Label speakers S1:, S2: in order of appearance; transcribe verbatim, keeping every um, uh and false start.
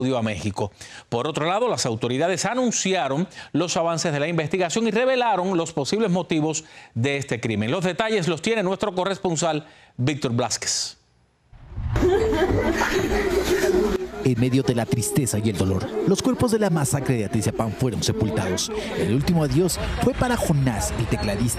S1: a México. Por otro lado, las autoridades anunciaron los avances de la investigación y revelaron los posibles motivos de este crimen. Los detalles los tiene nuestro corresponsal Víctor Blázquez.
S2: En medio de la tristeza y el dolor, los cuerpos de la masacre de Atizapán fueron sepultados. El último adiós fue para Jonás, el tecladista